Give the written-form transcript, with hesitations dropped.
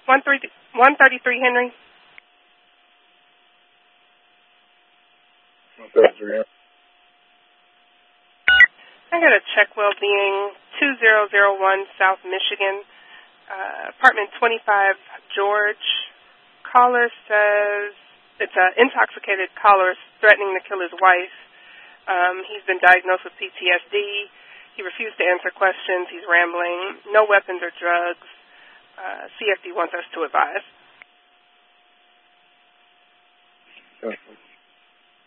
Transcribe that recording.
133 Henry. 133 Henry. I got a check well-being, 2001 South Michigan, apartment 25 George. Caller says it's an intoxicated caller threatening to kill his wife. He's been diagnosed with PTSD. He refused to answer questions. He's rambling. No weapons or drugs. CFD wants us to advise. Okay.